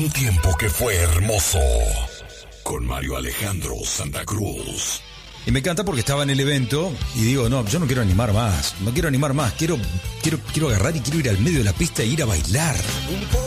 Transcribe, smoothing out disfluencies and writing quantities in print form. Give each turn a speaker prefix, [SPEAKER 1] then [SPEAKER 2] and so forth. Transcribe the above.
[SPEAKER 1] Un tiempo que fue hermoso. Con Mario Alejandro Santa Cruz.
[SPEAKER 2] Y me encanta porque estaba en el evento y digo, no, yo no quiero animar más. No quiero animar más. Quiero agarrar y quiero ir al medio de la pista e ir a bailar.